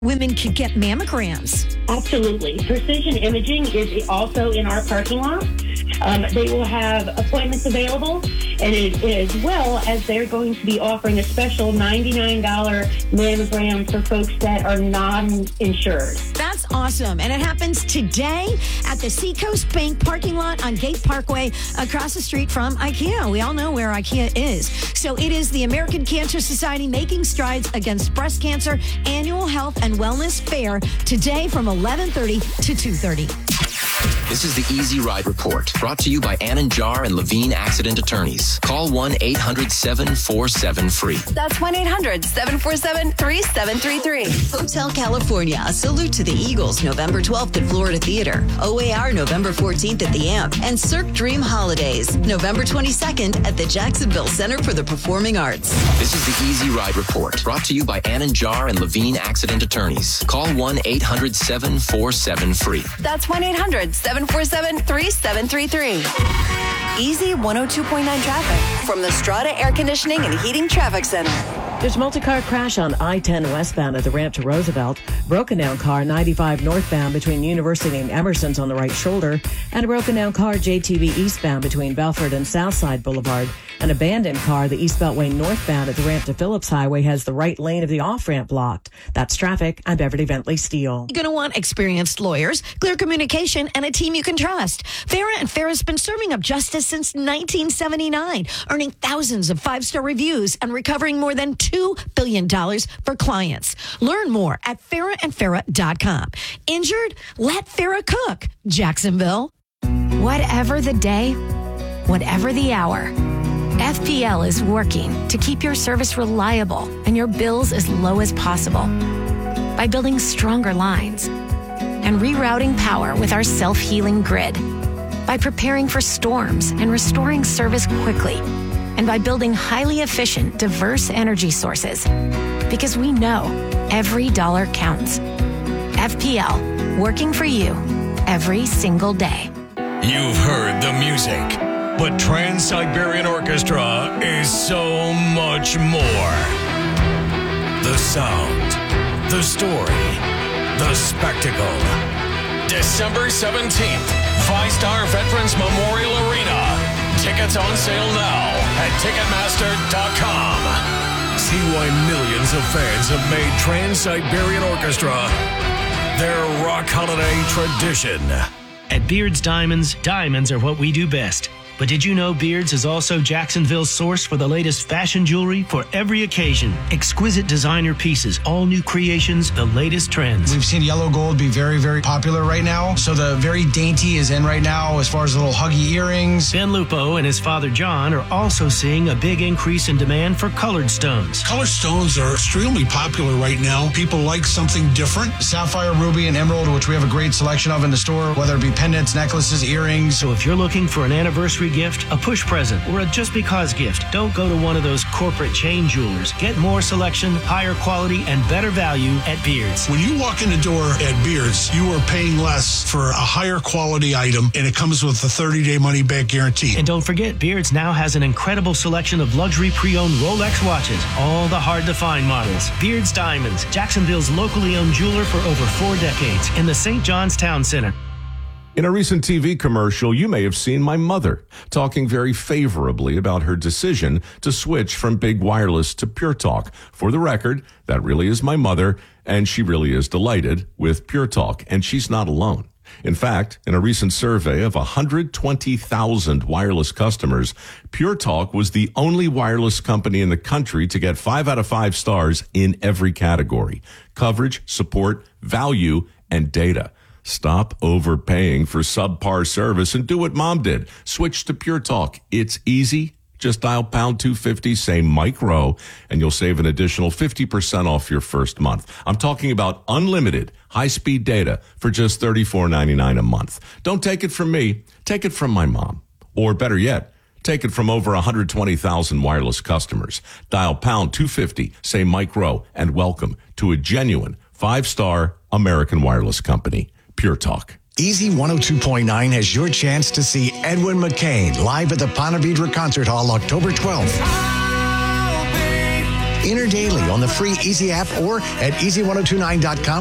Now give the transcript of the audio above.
women could get mammograms. Absolutely. Precision Imaging is also in our parking lot. They will have appointments available, and as well as they're going to be offering a special $99 mammogram for folks that are non-insured. That's awesome. And it happens today at the Seacoast Bank parking lot on Gate Parkway across the street from IKEA. We all know where IKEA is. So it is the American Cancer Society Making Strides Against Breast Cancer Annual Health and Wellness Fair today from 11:30 to 2:30. This is the Easy Ride Report, brought to you by Ann & Jar and Levine Accident Attorneys. Call 1-800-747-FREE. That's 1-800-747-3733. Hotel California, a salute to the Eagles, November 12th at Florida Theater. OAR, November 14th at the Amp. And Cirque Dream Holidays, November 22nd at the Jacksonville Center for the Performing Arts. This is the Easy Ride Report, brought to you by Ann & Jar and Levine Accident Attorneys. Call 1-800-747-FREE. That's 1-800-747-3733. Easy 102.9 traffic from the Strata Air Conditioning and Heating Traffic Center. There's a multi-car crash on I-10 westbound at the ramp to Roosevelt. Broken down car 95 northbound between University and Emerson's on the right shoulder. And a broken down car JTV eastbound between Belford and Southside Boulevard. An abandoned car, the East Beltway northbound at the ramp to Phillips Highway, has the right lane of the off-ramp blocked. That's traffic. I'm Beverly Bentley Steele. You're going to want experienced lawyers, clear communication, and a team you can trust. Farah and Farah has been serving up justice since 1979, earning thousands of five-star reviews and recovering more than $2 billion for clients. Learn more at farahandfarah.com. Injured? Let Farah cook. Jacksonville. Whatever the day, whatever the hour, FPL is working to keep your service reliable and your bills as low as possible by building stronger lines and rerouting power with our self-healing grid, by preparing for storms and restoring service quickly, and by building highly efficient, diverse energy sources. Because we know every dollar counts. FPL, working for you every single day. You've heard the music, but Trans-Siberian Orchestra is so much more. The sound, the story, the spectacle. December 17th, Five-Star Veterans Memorial Arena. Tickets on sale now at Ticketmaster.com. See why millions of fans have made Trans-Siberian Orchestra their rock holiday tradition. At Beards Diamonds, diamonds are what we do best. But did you know Beards is also Jacksonville's source for the latest fashion jewelry for every occasion? Exquisite designer pieces, all new creations, the latest trends. We've seen yellow gold be very, very popular right now. So the very dainty is in right now as far as little huggy earrings. Ben Lupo and his father John are also seeing a big increase in demand for colored stones. Colored stones are extremely popular right now. People like something different. Sapphire, ruby, and emerald, which we have a great selection of in the store, whether it be pendants, necklaces, earrings. So if you're looking for an anniversary gift, a push present, or a just because gift, don't go to one of those corporate chain jewelers. Get more selection, higher quality, and better value at Beards. When you walk in the door at Beards, you are paying less for a higher quality item, and it comes with a 30-day money-back guarantee. And don't forget, Beards now has an incredible selection of luxury pre-owned Rolex watches, all the hard-to-find models. Beards Diamonds, Jacksonville's locally owned jeweler for over 4 decades, in the St. John's Town Center. In a recent TV commercial, you may have seen my mother talking very favorably about her decision to switch from big wireless to Pure Talk. For the record, that really is my mother, and she really is delighted with Pure Talk, and she's not alone. In fact, in a recent survey of 120,000 wireless customers, Pure Talk was the only wireless company in the country to get 5 out of 5 stars in every category: coverage, support, value, and data. Stop overpaying for subpar service and do what Mom did. Switch to Pure Talk. It's easy. Just dial pound 250, say Mike Rowe, and you'll save an additional 50% off your first month. I'm talking about unlimited high-speed data for just $34.99 a month. Don't take it from me. Take it from my mom. Or better yet, take it from over 120,000 wireless customers. Dial pound 250, say Mike Rowe, and welcome to a genuine 5-star American wireless company. Pure Talk. Easy 102.9 has your chance to see Edwin McCain live at the Ponte Vedra Concert Hall October 12th. Enter daily on the free Easy app or at easy1029.com.